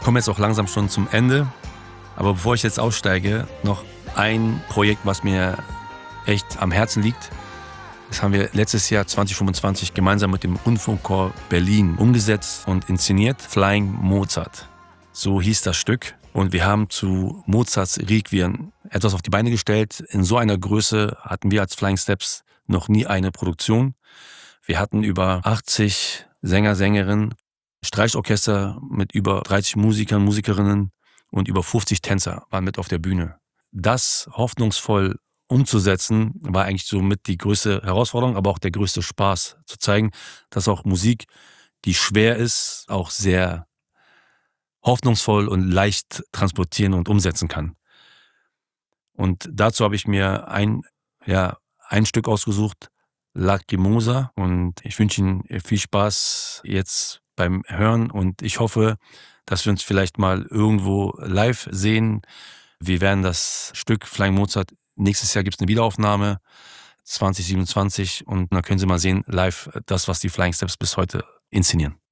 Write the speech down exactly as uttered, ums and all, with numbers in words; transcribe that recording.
komme jetzt auch langsam schon zum Ende. Aber bevor ich jetzt aussteige, noch ein Projekt, was mir echt am Herzen liegt. Das haben wir letztes Jahr zwanzig fünfundzwanzig gemeinsam mit dem Rundfunkchor Berlin umgesetzt und inszeniert. Flying Mozart. So hieß das Stück. Und wir haben zu Mozarts Requiem etwas auf die Beine gestellt. In so einer Größe hatten wir als Flying Steps noch nie eine Produktion. Wir hatten über achtzig Sänger, Sängerinnen, Streichorchester mit über dreißig Musikern, Musikerinnen und über fünfzig Tänzer waren mit auf der Bühne. Das hoffnungsvoll umzusetzen, war eigentlich so mit die größte Herausforderung, aber auch der größte Spaß, zu zeigen, dass auch Musik, die schwer ist, auch sehr hoffnungsvoll und leicht transportieren und umsetzen kann. Und dazu habe ich mir ein, ja, ein Stück ausgesucht, Lacrimosa, und ich wünsche Ihnen viel Spaß jetzt beim Hören und ich hoffe, dass wir uns vielleicht mal irgendwo live sehen. Wir werden das Stück Flying Mozart, nächstes Jahr gibt es eine Wiederaufnahme, zwanzig siebenundzwanzig, und dann können Sie mal sehen, live, das, was die Flying Steps bis heute inszenieren.